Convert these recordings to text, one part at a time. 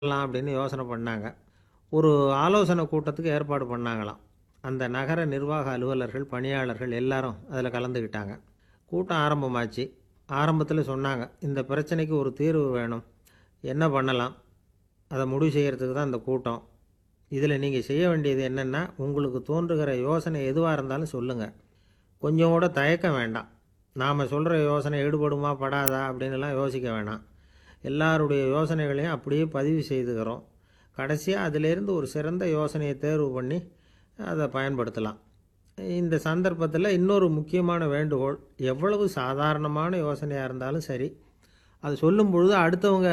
பண்ணலாம் அப்படின்னு யோசனை பண்ணாங்க. ஒரு ஆலோசனை கூட்டத்துக்கு ஏற்பாடு பண்ணாங்களாம். அந்த நகர நிர்வாக அலுவலர்கள், பணியாளர்கள் எல்லாரும் அதில் கலந்துக்கிட்டாங்க. கூட்டம் ஆரம்பமாச்சு. ஆரம்பத்தில் சொன்னாங்க, இந்த பிரச்சனைக்கு ஒரு தீர்வு வேணும். என்ன பண்ணலாம்? அதை முடிவு செய்கிறதுக்கு தான் இந்த கூட்டம். இதில் நீங்கள் செய்ய வேண்டியது என்னென்னா, உங்களுக்கு தோன்றுகிற யோசனை எதுவாக இருந்தாலும் சொல்லுங்கள். கொஞ்சம் கூட தயக்கம் வேண்டாம். நாம் சொல்கிற யோசனை ஈடுபடுமா படாதா அப்படின்னுலாம் யோசிக்க வேணாம். எல்லாருடைய யோசனைகளையும் அப்படியே பதிவு செய்துக்கிறோம். கடைசியாக அதிலேருந்து ஒரு சிறந்த யோசனையை தேர்வு பண்ணி அதை பயன்படுத்தலாம். இந்த சந்தர்ப்பத்தில் இன்னொரு முக்கியமான வேண்டுகோள், எவ்வளவு சாதாரணமான யோசனையாக இருந்தாலும் சரி, அது சொல்லும் பொழுது அடுத்தவங்க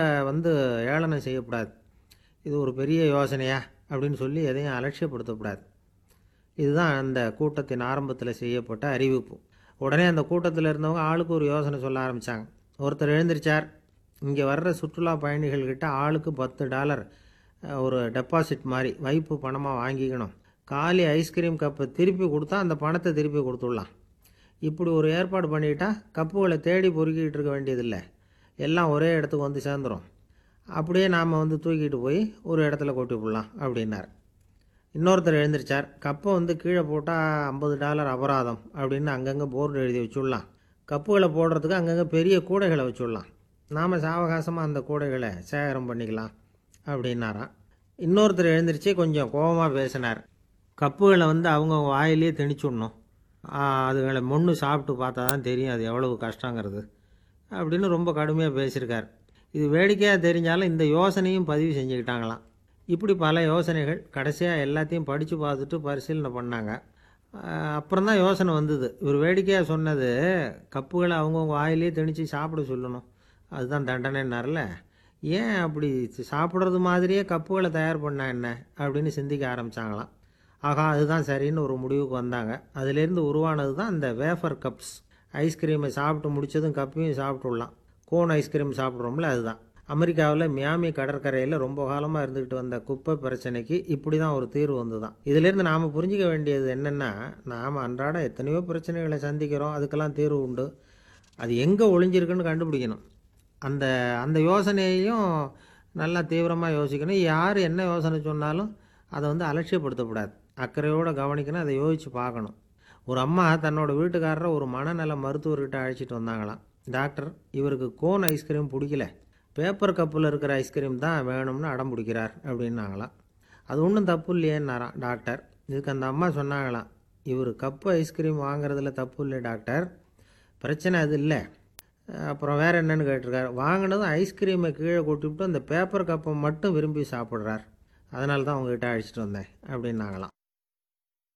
ஏளனம் செய்யக்கூடாது. இது ஒரு பெரிய யோசனையா அப்படின்னு சொல்லி எதையும் அலட்சியப்படுத்தக்கூடாது. இதுதான் அந்த கூட்டத்தின் ஆரம்பத்தில் செய்யப்பட்ட அறிவிப்பு. உடனே அந்த கூட்டத்தில் இருந்தவங்க ஆளுக்கு ஒரு யோசனை சொல்ல ஆரம்பித்தாங்க. ஒருத்தர் எழுந்திரிச்சார், இங்கே வர்ற சுற்றுலா பயணிகள்கிட்ட ஆளுக்கு $10 ஒரு டெபாசிட் மாதிரி வைப்பு பணமாக வாங்கிக்கணும். காலி ஐஸ்கிரீம் கப்பை திருப்பி கொடுத்தா அந்த பணத்தை திருப்பி கொடுத்துடலாம். இப்படி ஒரு ஏற்பாடு பண்ணிக்கிட்டால் கப்புகளை தேடி பொறுக்கிட்டு இருக்க வேண்டியதில்லை. எல்லாம் ஒரே இடத்துக்கு வந்து சேர்ந்துடும். அப்படியே நாம் தூக்கிட்டு போய் ஒரு இடத்துல கொட்டி விடலாம் அப்படின்னார். இன்னொருத்தர் எழுந்திரிச்சார், கப்பை கீழே போட்டால் $50 அபராதம் அப்படின்னு அங்கங்கே போர்டு எழுதி வச்சுடலாம். கப்புகளை போடுறதுக்கு அங்கங்கே பெரிய கூடைகளை வச்சுடலாம். நாம் சாவகாசமாக அந்த கூடைகளை சேகரம் பண்ணிக்கலாம் அப்படின்னாராம். இன்னொருத்தர் எழுந்திரிச்சு கொஞ்சம் கோபமாக பேசினார். கப்புகளை அவங்க வாயிலே திணிச்சுடணும். அதுகளை மொன்று சாப்பிட்டு பார்த்தா தான் தெரியும் அது எவ்வளவு கஷ்டங்கிறது அப்படின்னு ரொம்ப கடுமையாக பேசியிருக்கார். இது வேடிக்கையாக தெரிஞ்சாலும் இந்த யோசனையும் பதிவு செஞ்சுக்கிட்டாங்களாம். இப்படி பல யோசனைகள். கடைசியாக எல்லாத்தையும் படித்து பார்த்துட்டு பரிசீலனை பண்ணாங்க. அப்புறம் தான் யோசனை வந்தது. இவர் வேடிக்கையாக சொன்னது, கப்புகளை அவங்கவுங்க வாயிலே திணிச்சு சாப்பிட சொல்லணும், அதுதான் தண்டனைன்னார்ல. ஏன் அப்படி சாப்பிட்றது மாதிரியே கப்புகளை தயார் பண்ணா என்ன அப்படின்னு சிந்திக்க ஆரம்பித்தாங்களாம். ஆகா, அதுதான் சரின்னு ஒரு முடிவுக்கு வந்தாங்க. அதிலேருந்து உருவானது தான் இந்த வேஃபர் கப்ஸ். ஐஸ்கிரீமை சாப்பிட்டு முடித்ததும் கப்பையும் சாப்பிட்டுடலாம். கோன் ஐஸ்கிரீம் சாப்பிட்றோம்ல, அதுதான். அமெரிக்காவில் மியாமி கடற்கரையில் ரொம்ப காலமாக இருந்துக்கிட்டு வந்த குப்பை பிரச்சனைக்கு இப்படி தான் ஒரு தீர்வு வந்து தான். இதிலேருந்து நாம் புரிஞ்சிக்க வேண்டியது என்னென்னா, நாம் அன்றாடம் எத்தனையோ பிரச்சனைகளை சந்திக்கிறோம், அதுக்கெல்லாம் தீர்வு உண்டு. அது எங்கே ஒளிஞ்சிருக்குன்னு கண்டுபிடிக்கணும். அந்த அந்த யோசனையையும் நல்லா தீவிரமாக யோசிக்கணும். யார் என்ன யோசனை சொன்னாலும் அதை அலட்சியப்படுத்தக்கூடாது. அக்கறையோடு கவனிக்கணும், அதை யோசித்து பார்க்கணும். ஒரு அம்மா தன்னோட வீட்டுக்காரரை ஒரு மனநல மருத்துவர்கிட்ட அழைச்சிட்டு வந்தாங்களாம். டாக்டர், இவருக்கு கோன் ஐஸ்கிரீம் பிடிக்கல, பேப்பர் கப்பில் இருக்கிற ஐஸ்கிரீம் தான் வேணும்னு அடம் பிடிக்கிறார் அப்படின்னாங்களாம். அது ஒன்றும் தப்பு இல்லையேன்னாராம் டாக்டர். இதுக்கு அந்த அம்மா சொன்னாங்களாம், இவர் கப்பு ஐஸ்கிரீம் வாங்குறதுல தப்பு இல்லை டாக்டர், பிரச்சனை அது இல்லை. அப்புறம் வேறு என்னன்னு கேட்டிருக்காரு. வாங்கினதும் ஐஸ்கிரீமை கீழே கொட்டிவிட்டு அந்த பேப்பர் கப்பை மட்டும் விரும்பி சாப்பிட்றார், அதனால தான் உங்ககிட்ட அழைச்சிட்டு வந்தேன் அப்படின்னாங்களாம்.